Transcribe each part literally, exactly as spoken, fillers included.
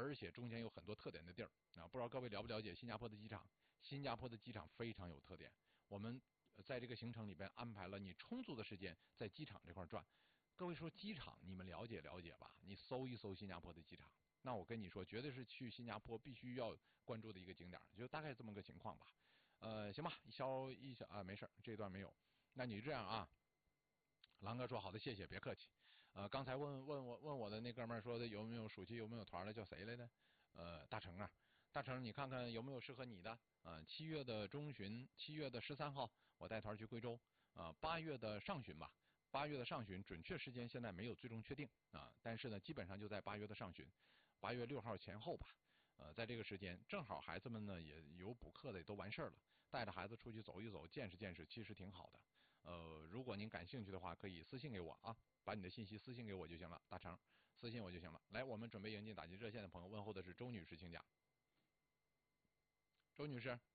而且中间有很多特点的地儿啊。不知道各位了不了解新加坡的机场？新加坡的机场非常有特点，我们在这个行程里边安排了你充足的时间在机场这块转。各位说机场你们了解了解吧？你搜一搜新加坡的机场，那我跟你说，绝对是去新加坡必须要关注的一个景点，就大概这么个情况吧。呃，行吧，一消一消啊，没事，这段没有。那你这样啊，狼哥说好的，谢谢，别客气。呃，刚才问问我问我的那哥们儿说的有没有暑期有没有团的，叫谁来着？呃，大成啊，大成，你看看有没有适合你的？啊，七月的中旬，七月的十三号，我带团去贵州。啊，八月的上旬吧。八月的上旬，准确时间现在没有最终确定啊，但是呢，基本上就在八月的上旬，八月六号前后吧。呃，在这个时间，正好孩子们呢也有补课的，也都完事儿了，带着孩子出去走一走，见识见识，其实挺好的。呃，如果您感兴趣的话，可以私信给我啊，把你的信息私信给我就行了，大成，私信我就行了。来，我们准备迎进打进热线的朋友，问候的是周女士，请讲。周女士，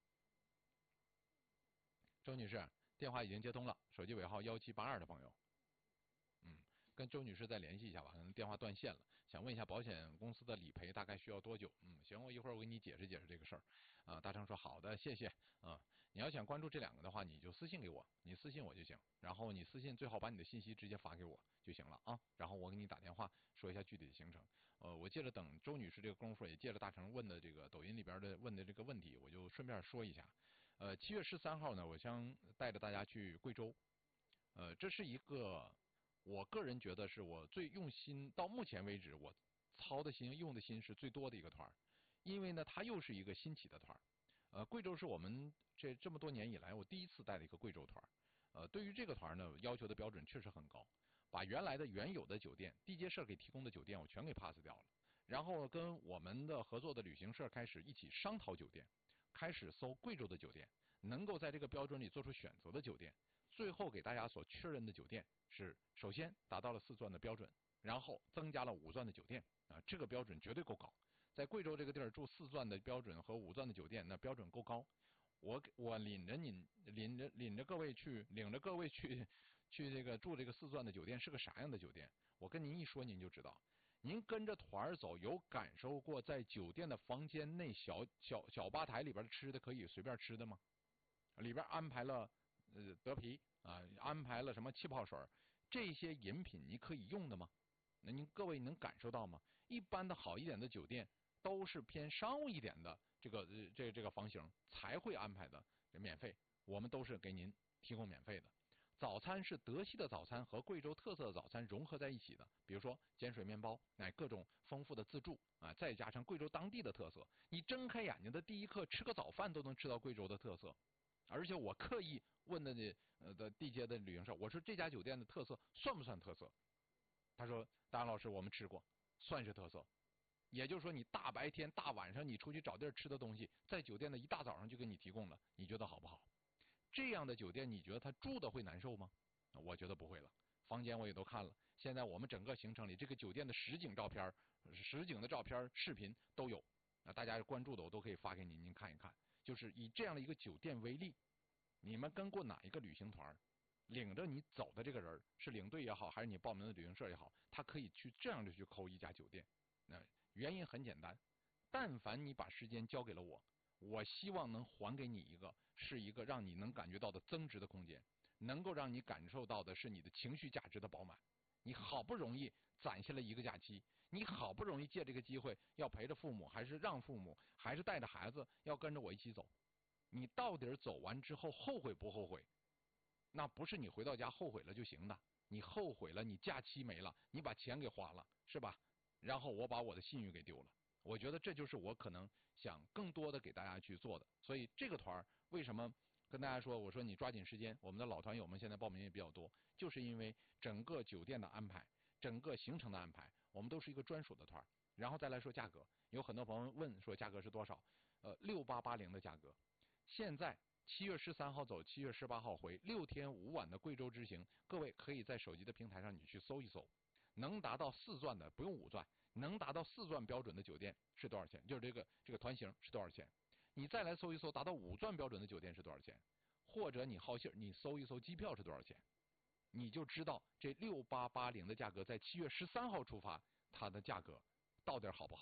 周女士，电话已经接通了，手机尾号幺七八二的朋友。嗯，跟周女士再联系一下吧，可能电话断线了。想问一下保险公司的理赔大概需要多久？嗯，行，我一会儿我给你解释解释这个事儿。啊，大成说好的，谢谢。啊，你要想关注这两个的话，你就私信给我，你私信我就行。然后你私信最好把你的信息直接发给我就行了啊。然后我给你打电话说一下具体的行程。呃，我借着等周女士这个功夫，也借着大成问的这个抖音里边的问的这个问题，我就顺便说一下。呃，七月十三号呢，我将带着大家去贵州。呃，这是一个。我个人觉得是我最用心，到目前为止我操的心用的心是最多的一个团，因为呢它又是一个新起的团。呃，贵州是我们这这么多年以来我第一次带的一个贵州团。呃，对于这个团呢，要求的标准确实很高，把原来的原有的酒店地接社给提供的酒店我全给 pass 掉了，然后跟我们的合作的旅行社开始一起商讨酒店，开始搜贵州的酒店，能够在这个标准里做出选择的酒店，最后给大家所确认的酒店。是首先达到了四钻的标准，然后增加了五钻的酒店啊，这个标准绝对够高。在贵州这个地儿住四钻的标准和五钻的酒店，那标准够高。我我领着您领着领着各位去领着各位去去这个住这个四钻的酒店是个啥样的酒店？我跟您一说您就知道。您跟着团走，有感受过在酒店的房间内小小小吧台里边吃的可以随便吃的吗？里边安排了呃德啤。啊，安排了什么气泡水，这些饮品你可以用的吗？那您各位能感受到吗？一般的好一点的酒店都是偏商务一点的这个呃这这个房型才会安排的免费，我们都是给您提供免费的。早餐是德系的早餐和贵州特色的早餐融合在一起的，比如说碱水面包，哎，各种丰富的自助啊，再加上贵州当地的特色，你睁开眼睛的第一刻吃个早饭都能吃到贵州的特色。而且我刻意问的这呃的地接的旅行社，我说这家酒店的特色算不算特色？他说：大安老师，我们吃过，算是特色。也就是说，你大白天大晚上你出去找地儿吃的东西，在酒店的一大早上就给你提供了，你觉得好不好？这样的酒店，你觉得他住的会难受吗？我觉得不会了。房间我也都看了，现在我们整个行程里，这个酒店的实景照片、实景的照片、视频都有啊，大家关注的我都可以发给您，您看一看。就是以这样的一个酒店为例，你们跟过哪一个旅行团，领着你走的这个人是领队也好，还是你报名的旅行社也好，他可以去这样的去抠一家酒店。那原因很简单，但凡你把时间交给了我，我希望能还给你一个是一个让你能感觉到的增值的空间，能够让你感受到的是你的情绪价值的饱满。你好不容易攒下了一个假期，你好不容易借这个机会要陪着父母，还是让父母，还是带着孩子要跟着我一起走，你到底走完之后后悔不后悔？那不是你回到家后悔了就行的，你后悔了，你假期没了，你把钱给花了，是吧？然后我把我的信誉给丢了。我觉得这就是我可能想更多的给大家去做的。所以这个团为什么跟大家说，我说你抓紧时间，我们的老团友们现在报名也比较多，就是因为整个酒店的安排，整个行程的安排，我们都是一个专属的团。然后再来说价格，有很多朋友问说价格是多少？呃，六八八零的价格。现在七月十三号走，七月十八号回，六天五晚的贵州之行，各位可以在手机的平台上你去搜一搜，能达到四钻的不用五钻，能达到四钻标准的酒店是多少钱？就是这个这个团型是多少钱？你再来搜一搜达到五钻标准的酒店是多少钱？或者你好信你搜一搜机票是多少钱？你就知道这六八八零的价格在七月十三号出发，它的价格到底好不好？